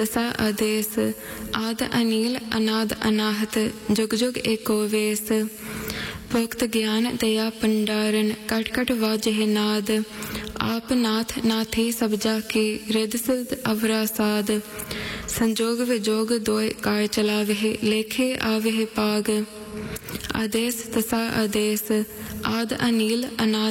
तसा आदेश, आद अनील अनाद अनाहत, जुग जुग एको वेश। भोक्त ज्ञान दया पंडारन, कट कट वाजह नाद। आप नाथ नाथी सब जाके, रिद सिद अवरा साद। संजोग विजोग दोय काय चलावे, लेखे आवे पाग। आदेश तसा आदेश, आद अनील अनाद